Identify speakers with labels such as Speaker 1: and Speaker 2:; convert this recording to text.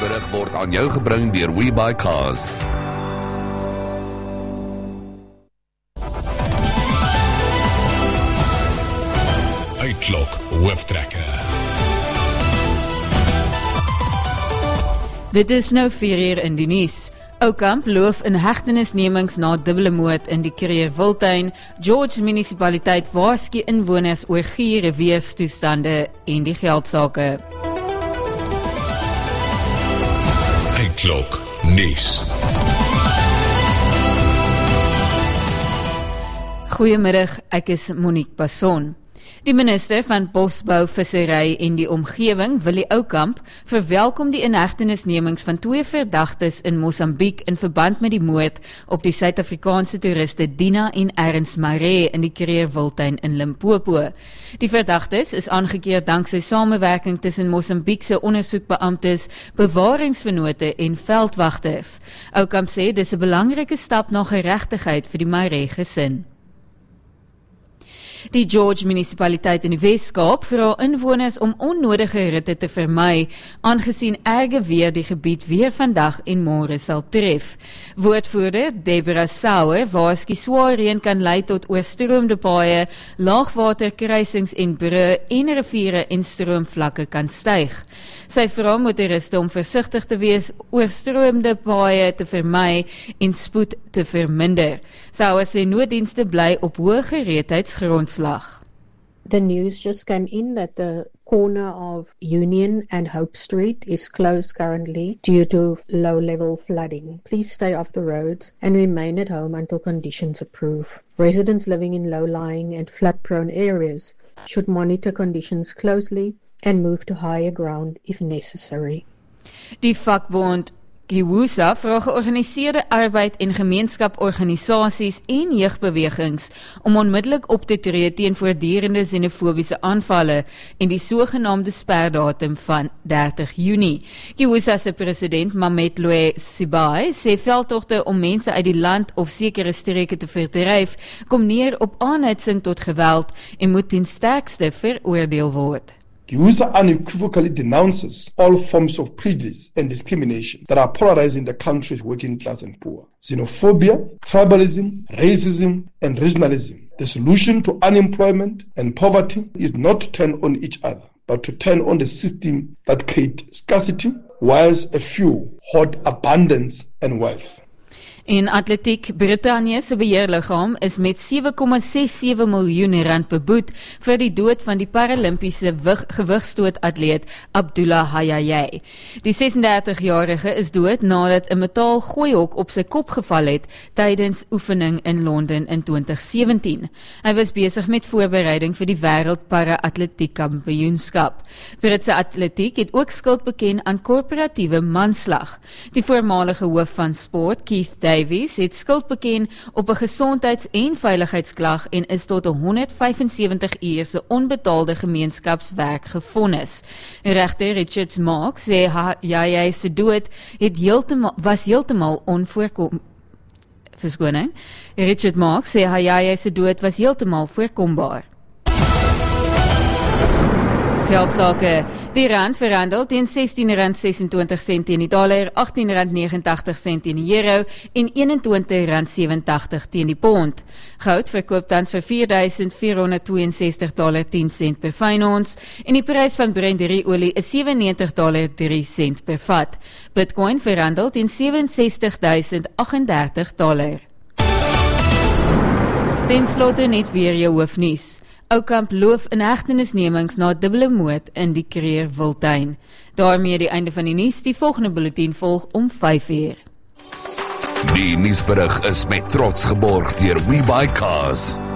Speaker 1: nuusberig word aan jou gebring deur WeBuyCars.
Speaker 2: Uitklok hooftrekker.
Speaker 3: Dit is nou 4 uur in die nuus. Oukamp loof in hegtenisnemings na dubbele moord in die Creer Wildtuin. George munisipaliteit waarsku inwoners oor giere weerstoestande en die geldsake.
Speaker 2: Uitklok nuus.
Speaker 3: Goeiemiddag, ek is Monique Passon. Die minister van Bosbou, Vissery en die Omgewing, Willie Oukamp, verwelkom die inhegtenisnemings van 2 verdagtes in Mosambiek in verband met die moord op die Suid-Afrikaanse toeriste Dina en Ernst Maree in die Creer Wildtuin in Limpopo. Die verdagtes is aangekeer danksy samewerking tussen Mosambiekse ondersoekbeamptes, bewaringsvennote en veldwagters. Oukamp sê dis 'n belangrike stap na geregtigheid vir die Maree gesin. Die George munisipaliteit in die Wes-Kaap vra inwoners om onnodige ritte te vermy, aangesien erge weer die gebied weer vandag en môre sal tref. Woordvoerder Deborah Sauer waarsku swaar reën kan lei tot oorstroomde paaie, laagwaterkruisings en brûe en riviere en stroomvlakke kan styg. Sy vra motoriste om versigtig te wees, oorstroomde paaie te vermy en spoed te verminder. Sauer sê nooddienste bly op hoë gereedheidsgrondslag.
Speaker 4: The news just came in that the corner of Union and Hope Street is closed currently due to low-level flooding. Please stay off the roads and remain at home until conditions improve. Residents living in low-lying and flood-prone areas should monitor conditions closely and move to higher ground if necessary.
Speaker 3: Die vakbond Kiwusa vra georganiseerde arbeid en gemeenskaporganisasies en jeugbewegings om onmiddellik op te tree teen voortdurende xenofobiese aanvalle en die sogenaamde sperdatum van 30 Junie. Kiwusa se president Mametloe Sibai sê veldtogte om mense uit die land of sekere streke te verdryf kom neer op aanhitsing tot geweld en moet ten sterkste veroordeel word.
Speaker 5: Kiwusa unequivocally denounces all forms of prejudice and discrimination that are polarizing the country's working class and poor. Xenophobia, tribalism, racism, and regionalism. The solution to unemployment and poverty is not to turn on each other, but to turn on the system that creates scarcity, whilst a few hoard abundance and wealth.
Speaker 3: In atletiek, Brittanje se beheerliggaam is met 7,67 miljoen rand beboet vir die dood van die Paralimpiese gewigstootatleet Abdullah Hayayay. Die 36-jarige is dood nadat 'n metaalgooihok op sy kop geval het tydens oefening in Londen in 2017. Hy was besig met voorbereiding vir die wêreld para-atletiek kampioenskap. Britse atletiek het ook skuld beken aan korporatiewe manslag. Die voormalige hoof van sport, Keith Davies, het skuld beken op 'n gesondheids- en veiligheidsklag en is tot 175 uur se onbetaalde gemeenskapswerk gevonnis. Regter Richard Marks sê Hayayay se dood was heeltemal onvoorkom. Verskoning. Richard Marks sê Hayayay se dood was heeltemal voorkombaar. Geldsake. Die rand verhandel teen R16.26 teen die dollar, R18.89 teen die euro en R21.87 teen die pond. Goud verkoop tans vir $4.462.10 per fyn ons en die prys van Brent olie is $97.03 per vat. Bitcoin verhandel teen $67.038. Ten slotte net weer jou hoofnuus. Oukamp loof inhegtenisnemings na dubbele moord in die Creer Wildtuin. Daarmee die einde van die nuus. Die volgende bulletin volg om 5 uur.
Speaker 1: Die nuusberig is met trots geborg deur WeBuyCars.